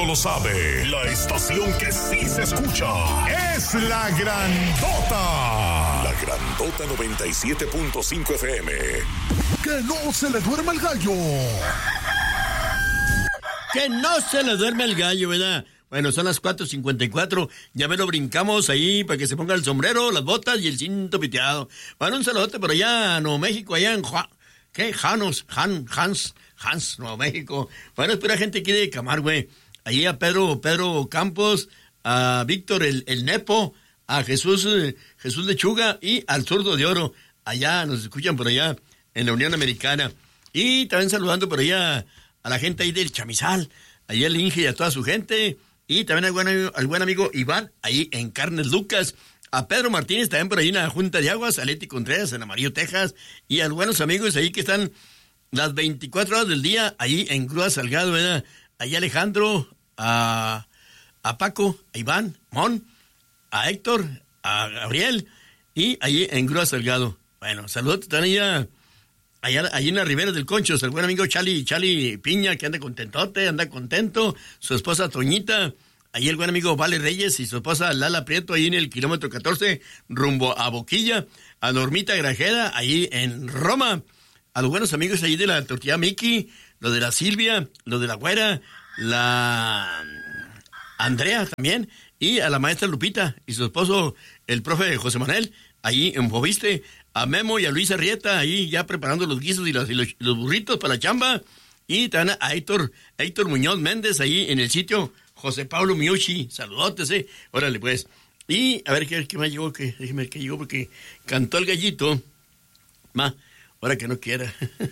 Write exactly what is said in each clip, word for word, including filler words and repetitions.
mundo lo sabe. La estación que sí se escucha es La Grandota. La Grandota noventa y siete punto cinco F M. Que no se le duerma el gallo. Que no se le duerme el gallo, ¿verdad? Bueno, son las cuatro cincuenta y cuatro. Ya me lo brincamos ahí para que se ponga el sombrero, las botas y el cinto piteado. Bueno, un saludote por allá, Nuevo México, allá en Juan... ¿Qué? Janos, Han, Hans, Hans, Nuevo México. Bueno, es pura gente aquí de Camargue. Allí a Pedro, Pedro Campos, a Víctor el, el Nepo, a Jesús, eh, Jesús Lechuga y al Zurdo de Oro. Allá, nos escuchan por allá en la Unión Americana. Y también saludando por allá a la gente ahí del Chamizal, ahí el Inge y a toda su gente, y también al buen, amigo, al buen amigo Iván, ahí en Carnes Lucas, a Pedro Martínez, también por ahí en la Junta de Aguas, a Leti Contreras, en Amarillo, Texas, y a los buenos amigos ahí que están las veinticuatro horas del día, ahí en Grúa Salgado, ¿verdad? Ahí a Alejandro, a, a Paco, a Iván, Mon, a Héctor, a Gabriel, y ahí en Grúa Salgado. Bueno, saludos también allá. Allá, allí en la Ribera del Conchos, el buen amigo Chali, Chali Piña, que anda contentote, anda contento, su esposa Toñita, ahí el buen amigo Vale Reyes y su esposa Lala Prieto, ahí en el kilómetro catorce, rumbo a Boquilla, a Normita Grajeda, ahí en Roma, a los buenos amigos ahí de la tortilla Miki, lo de la Silvia, lo de la Güera, la Andrea también, y a la maestra Lupita y su esposo, el profe José Manuel, ahí en Boviste, a Memo y a Luis Arrieta, ahí ya preparando los guisos y los, y los, los burritos para la chamba. Y también a Héctor, Héctor Muñoz Méndez, ahí en el sitio José Pablo Miucci. Saludotes, eh. Órale, pues. Y a ver qué, qué más llegó, que, déjeme ver qué llegó, porque cantó el gallito. Ma, ahora que no quiera.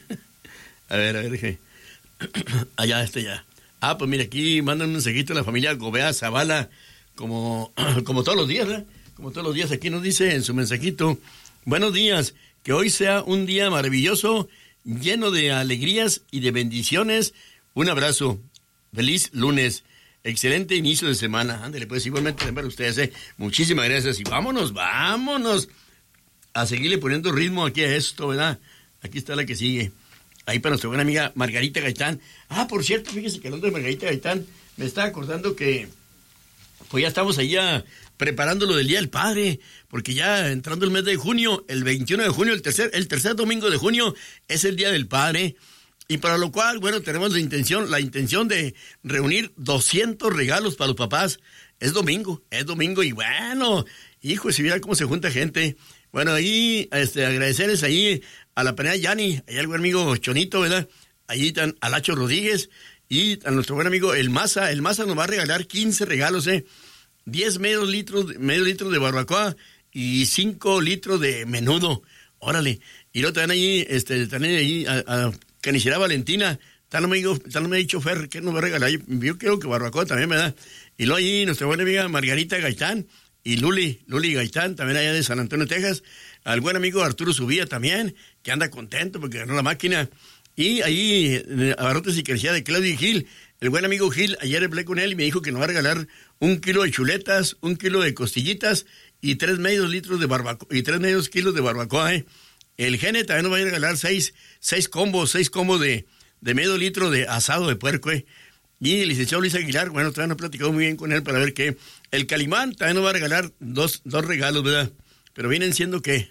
a ver, a ver, déjeme. Allá, este ya. Ah, pues mira, aquí mandan un mensajito a la familia Gobea Zavala, como, como todos los días, ¿verdad? Como todos los días, aquí nos dice en su mensajito: buenos días, que hoy sea un día maravilloso, lleno de alegrías y de bendiciones. Un abrazo, feliz lunes, excelente inicio de semana. Ándale, pues igualmente para ustedes, ¿eh? Muchísimas gracias y vámonos, vámonos a seguirle poniendo ritmo aquí a esto, ¿verdad? Aquí está la que sigue. Ahí para nuestra buena amiga Margarita Gaitán. Ah, por cierto, fíjese que hablando de Margarita Gaitán, me estaba acordando que pues ya estamos ahí ya preparando lo del Día del Padre, porque ya entrando el mes de junio, el veintiuno de junio, el tercer, el tercer domingo de junio, es el Día del Padre, y para lo cual, bueno, tenemos la intención, la intención de reunir doscientos regalos para los papás. Es domingo, es domingo, y bueno, hijo, si viera cómo se junta gente. Bueno, ahí, este, agradecerles ahí a la panera Yani, ahí al buen amigo Chonito, ¿verdad? Ahí están a Lacho Rodríguez, y a nuestro buen amigo El Maza. El Maza nos va a regalar quince regalos, ¿eh? diez medios litros, medio litros de barbacoa y cinco litros de menudo. Órale. Y luego también ahí, este, también ahí, a, a Carnicería Valentina, tal no me, digo, tal no me ha dicho Fer, ¿qué nos va a regalar? Yo, yo creo que barbacoa también me da. Y luego ahí nuestra buena amiga Margarita Gaitán y Luli, Luli Gaitán, también allá de San Antonio, Texas. Al buen amigo Arturo Subía también, que anda contento porque ganó la máquina. Y ahí, abarrotes y Carnicería de Claudio y Gil. El buen amigo Gil, ayer hablé con él y me dijo que nos va a regalar un kilo de chuletas, un kilo de costillitas y tres medios litros de barbacoa, y tres medios kilos de barbacoa, ¿eh? El Gene también nos va a regalar seis, seis combos, seis combos de, de medio litro de asado de puerco, ¿eh? Y el licenciado Luis Aguilar, bueno, todavía no he platicado muy bien con él para ver qué. El Calimán también nos va a regalar dos, dos regalos, ¿verdad? Pero vienen siendo, ¿qué?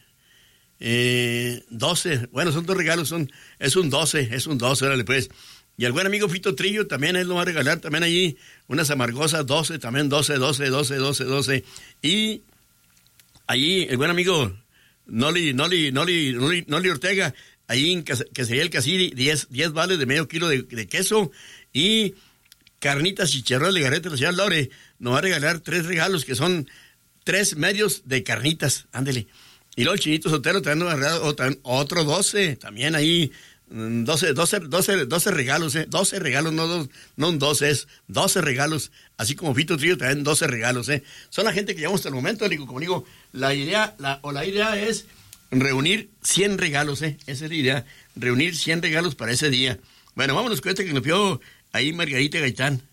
Eh, doce, bueno, son dos regalos, son, es un doce, es un doce, órale pues. Y el buen amigo Fito Trillo también, él nos va a regalar también allí unas amargosas, doce, también doce, doce, doce, doce, doce. Y allí el buen amigo Noli, Noli, Noli, Noli, Noli Ortega, ahí en que sería el Casiri, diez, diez vales de medio kilo de, de queso y carnitas chicharrón de garreta, la señora Lore nos va a regalar tres regalos que son tres medios de carnitas, ándele. Y luego el Chinito Sotero también nos va a regalar otro doce, también ahí, doce, doce, doce, doce regalos, eh, doce regalos, no, dos, no un doce, es doce regalos, así como Fito Trillo también doce regalos, eh. Son la gente que llevamos hasta el momento, digo, como digo, la idea, la, o la idea es reunir cien regalos, eh, esa es la idea, reunir cien regalos para ese día. Bueno, vámonos con este que nos vio ahí Margarita Gaitán.